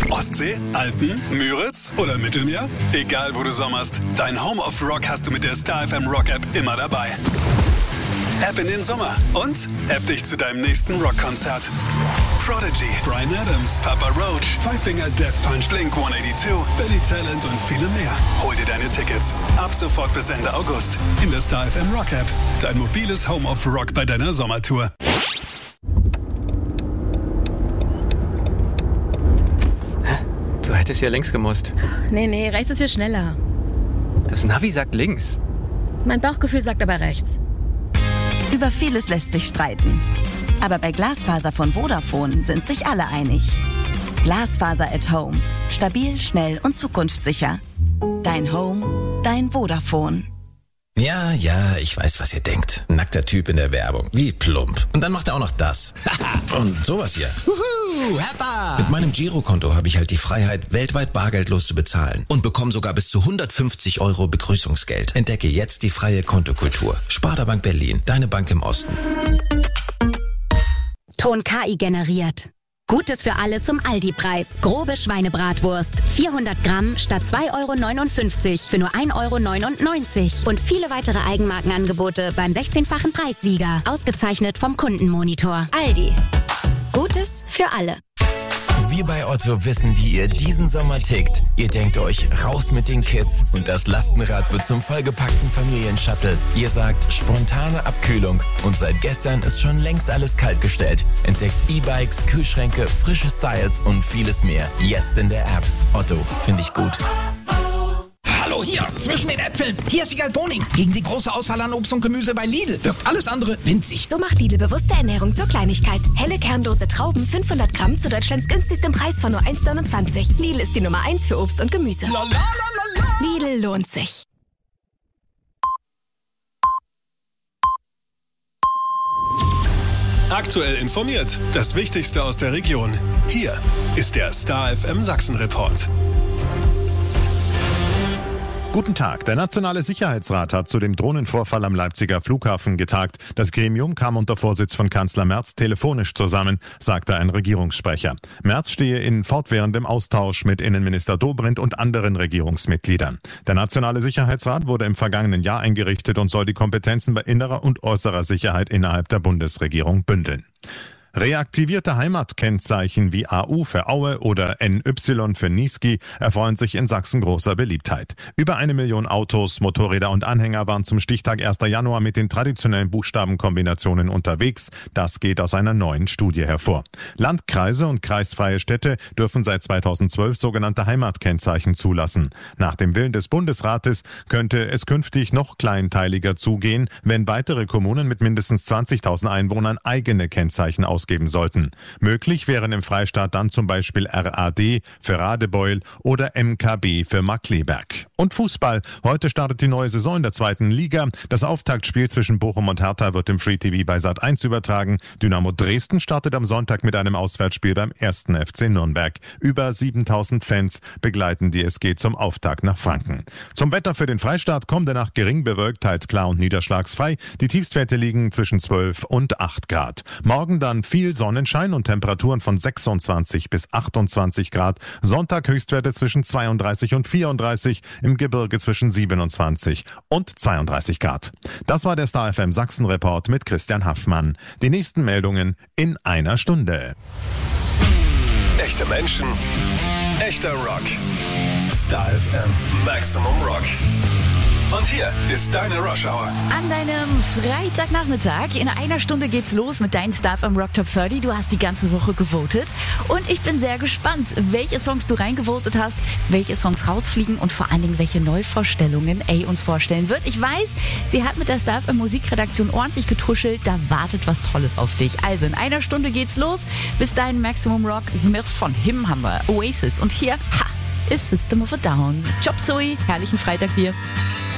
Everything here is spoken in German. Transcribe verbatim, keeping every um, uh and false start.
Ostsee, Alpen, Müritz oder Mittelmeer? Egal wo du sommerst, dein Home of Rock hast du mit der Star F M Rock App immer dabei. App in den Sommer und App dich zu deinem nächsten Rockkonzert. Prodigy, Bryan Adams, Papa Roach, Five Finger Death Punch, Blink hundertzweiundachtzig, Billy Talent und viele mehr. Hol dir deine Tickets ab sofort bis Ende August in der Star F M Rock App. Dein mobiles Home of Rock bei deiner Sommertour. Du hättest ja links gemusst. Nee, nee, rechts ist viel schneller. Das Navi sagt links. Mein Bauchgefühl sagt aber rechts. Über vieles lässt sich streiten. Aber bei Glasfaser von Vodafone sind sich alle einig. Glasfaser at Home. Stabil, schnell und zukunftssicher. Dein Home, dein Vodafone. Ja, ja, ich weiß, was ihr denkt. Nackter Typ in der Werbung. Wie plump. Und dann macht er auch noch das. Und sowas hier. Wuhu, Heppa! Mit meinem Girokonto habe ich halt die Freiheit, weltweit bargeldlos zu bezahlen. Und bekomme sogar bis zu hundertfünfzig Euro Begrüßungsgeld. Entdecke jetzt die freie Kontokultur. Sparda-Bank Berlin, deine Bank im Osten. Ton K I generiert. Gutes für alle zum Aldi-Preis. Grobe Schweinebratwurst. vierhundert Gramm statt zwei Euro neunundfünfzig für nur ein Euro neunundneunzig. Und viele weitere Eigenmarkenangebote beim sechzehnfachen Preissieger. Ausgezeichnet vom Kundenmonitor. Aldi. Gutes für alle. Wir bei Otto wissen, wie ihr diesen Sommer tickt. Ihr denkt euch, raus mit den Kids und das Lastenrad wird zum vollgepackten Familienshuttle. Ihr sagt, spontane Abkühlung und seit gestern ist schon längst alles kaltgestellt. Entdeckt E-Bikes, Kühlschränke, frische Styles und vieles mehr. Jetzt in der App. Otto, finde ich gut. Hallo, hier, zwischen den Äpfeln. Hier ist Wiegald Boning. Gegen die große Auswahl an Obst und Gemüse bei Lidl wirkt alles andere winzig. So macht Lidl bewusste Ernährung zur Kleinigkeit. Helle kernlose Trauben, fünfhundert Gramm zu Deutschlands günstigstem Preis von nur eins Euro neunundzwanzig. Lidl ist die Nummer eins für Obst und Gemüse. La, la, la, la, la. Lidl lohnt sich. Aktuell informiert. Das Wichtigste aus der Region. Hier ist der Star F M Sachsen Report. Guten Tag. Der Nationale Sicherheitsrat hat zu dem Drohnenvorfall am Leipziger Flughafen getagt. Das Gremium kam unter Vorsitz von Kanzler Merz telefonisch zusammen, sagte ein Regierungssprecher. Merz stehe in fortwährendem Austausch mit Innenminister Dobrindt und anderen Regierungsmitgliedern. Der Nationale Sicherheitsrat wurde im vergangenen Jahr eingerichtet und soll die Kompetenzen bei innerer und äußerer Sicherheit innerhalb der Bundesregierung bündeln. Reaktivierte Heimatkennzeichen wie A U für Aue oder N Y für Niesky erfreuen sich in Sachsen großer Beliebtheit. Über eine Million Autos, Motorräder und Anhänger waren zum Stichtag erster Januar mit den traditionellen Buchstabenkombinationen unterwegs. Das geht aus einer neuen Studie hervor. Landkreise und kreisfreie Städte dürfen seit zweitausendzwölf sogenannte Heimatkennzeichen zulassen. Nach dem Willen des Bundesrates könnte es künftig noch kleinteiliger zugehen, wenn weitere Kommunen mit mindestens zwanzigtausend Einwohnern eigene Kennzeichen ausgeben sollten. Möglich wären im Freistaat dann zum Beispiel R A D für Radebeul oder M K B für Markkleeberg. Und Fußball. Heute startet die neue Saison in der zweiten Liga. Das Auftaktspiel zwischen Bochum und Hertha wird im Free T V bei Sat eins übertragen. Dynamo Dresden startet am Sonntag mit einem Auswärtsspiel beim ersten F C Nürnberg. Über siebentausend Fans begleiten die S G zum Auftakt nach Franken. Zum Wetter für den Freistaat: kommende Nacht gering bewölkt, teils klar und niederschlagsfrei. Die Tiefstwerte liegen zwischen zwölf und acht Grad. Morgen dann viel Sonnenschein und Temperaturen von sechsundzwanzig bis achtundzwanzig Grad. Sonntag Höchstwerte zwischen zweiunddreißig und vierunddreißig, im Gebirge zwischen siebenundzwanzig und zweiunddreißig Grad. Das war der Star F M Sachsen Report mit Christian Haffmann. Die nächsten Meldungen in einer Stunde. Echte Menschen, echter Rock. Star F M Maximum Rock. Und hier ist deine Rush Hour. An deinem Freitagnachmittag. In einer Stunde geht's los mit deinen Star F M Rock Top dreißig. Du hast die ganze Woche gewotet. Und ich bin sehr gespannt, welche Songs du reingevotet hast, welche Songs rausfliegen und vor allen Dingen, welche Neuvorstellungen A uns vorstellen wird. Ich weiß, sie hat mit der Star F M Musikredaktion ordentlich getuschelt. Da wartet was Tolles auf dich. Also in einer Stunde geht's los. Bis dahin Maximum Rock. Von Him haben wir Oasis. Und hier, ha, ist System of a Down. Chop Suey. Herrlichen Freitag dir.